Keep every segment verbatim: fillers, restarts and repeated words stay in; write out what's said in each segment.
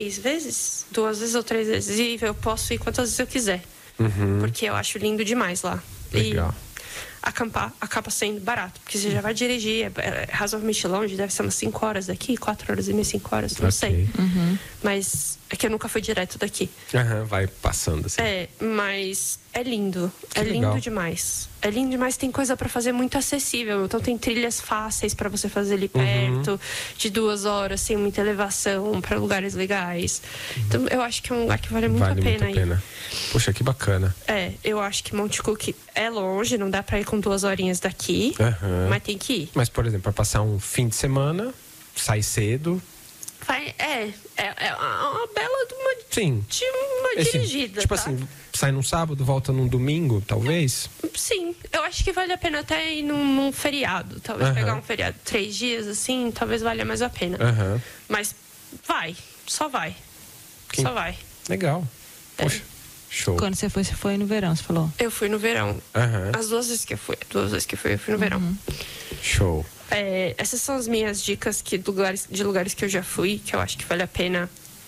três vezes, duas vezes ou três vezes. E eu posso ir quantas vezes eu quiser. Uhum. Porque eu acho lindo demais lá. Legal. E acampar acaba sendo barato, porque você já vai dirigir, é razoavelmente longe, deve ser umas cinco horas daqui, quatro horas e meia, cinco horas, não okay. sei. Uhum. Mas é que eu nunca fui direto daqui. Uhum, vai passando assim. É, mas é lindo, que é legal. lindo demais. É lindo demais, tem coisa pra fazer muito acessível. Então tem trilhas fáceis pra você fazer ali perto, uhum. de duas horas, sem muita elevação, pra lugares legais. Uhum. Então eu acho que é um lugar que vale muito vale a pena. Muito a pena. Poxa, que bacana. É, eu acho que Monte Cook é longe, não dá pra ir com duas horinhas daqui, uhum. mas tem que ir. Mas, por exemplo, pra passar um fim de semana, sai cedo. Vai, é, é, é uma bela de uma, Sim. de uma assim, dirigida, tipo tá? assim, sai num sábado, volta num domingo, talvez? Sim, eu acho que vale a pena até ir num, num feriado. Talvez uhum. pegar um feriado três dias, assim, talvez valha mais a pena. Uhum. Mas vai, só vai. Quem... Só vai. Legal. Poxa, é. Show. Quando você foi, você foi no verão, você falou? Eu fui no verão. Uhum. As duas vezes que eu fui, duas vezes que eu fui, eu fui no uhum. verão. Show. É, essas são as minhas dicas que, de, lugares, de lugares que eu já fui, que eu acho que vale a pena.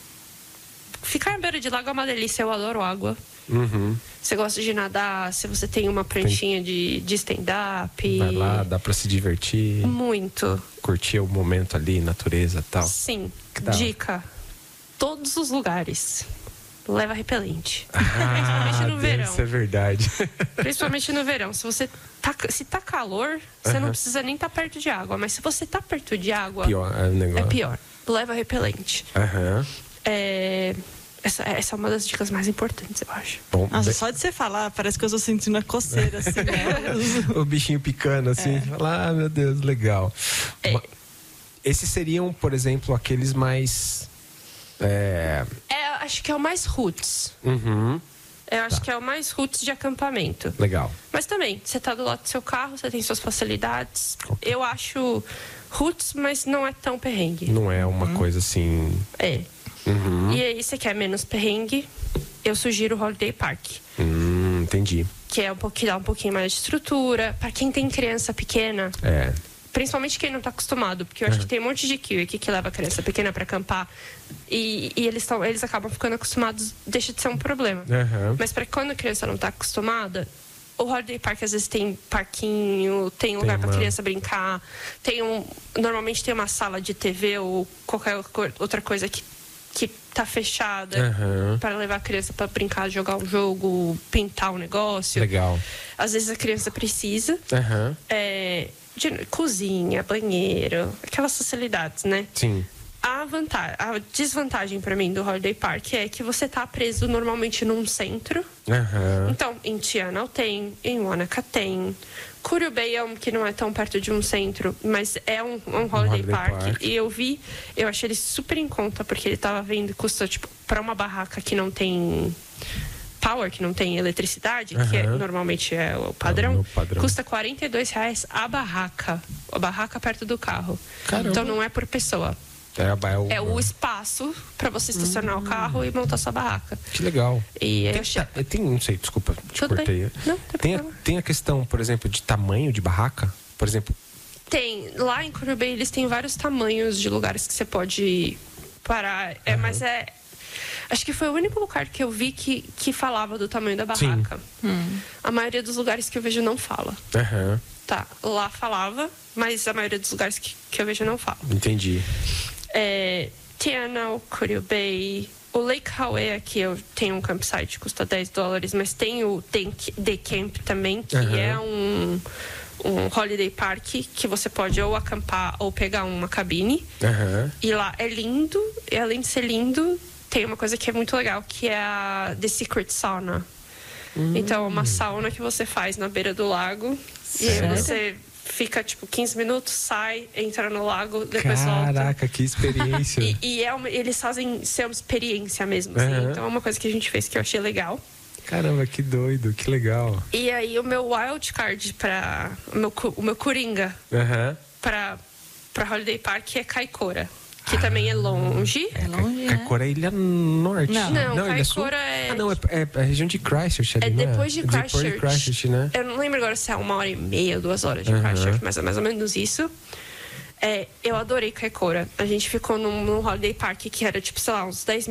Ficar à beira de lago é uma delícia, eu adoro água. Uhum. Você gosta de nadar, se você tem uma pranchinha tem... de, de stand-up. Vai lá, dá pra se divertir. Muito. Curtir o momento ali, natureza e tal. Sim. Dica. Todos os lugares. Leva repelente. Ah, principalmente no verão. Isso é verdade. Principalmente no verão. Se você tá, se tá calor, você uhum. não precisa nem estar tá perto de água. Mas se você tá perto de água, pior, é, o negócio. é pior. Leva repelente. Uhum. É, essa, essa é uma das dicas mais importantes, eu acho. Bom, Nossa, bem... só de você falar, parece que eu tô sentindo a coceira, assim, né? O bichinho picando, assim. É. Fala, ah, meu Deus, legal. É. Esses seriam, por exemplo, aqueles mais... É... é, acho que é o mais roots. Uhum. Eu acho tá. que é o mais roots de acampamento. Legal. Mas também, você tá do lado do seu carro, você tem suas facilidades. Okay. Eu acho roots, mas não é tão perrengue. Não é uma uhum. coisa assim... É. Uhum. E aí, você quer menos perrengue, eu sugiro o Holiday Park. Hum, entendi. Que é um pouquinho, dá um pouquinho mais de estrutura. Pra quem tem criança pequena... É... Principalmente quem não tá acostumado, porque eu acho uhum. que tem um monte de kiwi aqui que leva a criança pequena para acampar e, e eles, tão, eles acabam ficando acostumados, deixa de ser um problema. Uhum. Mas para quando a criança não tá acostumada, o Holiday Park às vezes tem parquinho, tem lugar para criança brincar, tem um, normalmente tem uma sala de T V ou qualquer outra coisa que, que tá fechada uhum. para levar a criança para brincar, jogar um jogo, pintar um negócio. Legal. Às vezes a criança precisa. Uhum. É, de cozinha, banheiro, aquelas facilidades, né? Sim. A vantagem, a desvantagem para mim do Holiday Park é que você tá preso normalmente num centro. Uhum. Então, em Tianau tem, em Wanaka tem. Curubei é um que não é tão perto de um centro, mas é um, um Holiday, um Holiday Park. Park. E eu vi, eu achei ele super em conta, porque ele tava vendo, custa, tipo, para uma barraca que não tem... power, que não tem eletricidade, uhum. que é, normalmente é o padrão, é padrão, custa quarenta e dois reais a barraca. A barraca perto do carro. Caramba. Então não é por pessoa. É, é, o... é o espaço para você estacionar hum. o carro e montar sua barraca. Que legal. E tem, achei... tá, tem, não sei, desculpa, te Tudo cortei. Não, tem, a, tem a questão, por exemplo, de tamanho de barraca? Por exemplo... Tem. Lá em Curubei eles têm vários tamanhos de lugares que você pode parar. É, uhum. Mas é... Acho que foi o único lugar que eu vi que, que falava do tamanho da barraca. Hum. A maioria dos lugares que eu vejo não fala. Uhum. Tá, lá falava, mas a maioria dos lugares que, que eu vejo não fala. Entendi. É, Tianau, Curubei, o Lake Howey aqui eu tenho um campsite, custa dez dólares, mas tem o The Camp também, que uhum. é um, um holiday park que você pode ou acampar ou pegar uma cabine. Uhum. E lá é lindo, e além de ser lindo, tem uma coisa que é muito legal, que é a The Secret Sauna. Hum. Então, é uma sauna que você faz na beira do lago. Sério? E aí você fica, tipo, quinze minutos, sai, entra no lago, depois Caraca, volta. Caraca, que experiência. e e é uma, eles fazem ser uma experiência mesmo, assim. Uhum. Então, é uma coisa que a gente fez que eu achei legal. Caramba, que doido, que legal. E aí, o meu wild card pra... O meu, o meu coringa uhum. pra, pra Holiday Park é Kaikoura. Que ah, também é longe. É longe, Kaikoura é Ilha Norte. Não, não, não Kaikoura é... Ah, não, é, é a região de Christchurch ali, É né? depois de Christchurch. Depois de Christchurch, né? Eu não lembro agora se é uma hora e meia, duas horas de uhum. Christchurch, mas é mais ou menos isso. É, eu adorei Kaikoura. A gente ficou num, num holiday park que era, tipo, sei lá, uns dez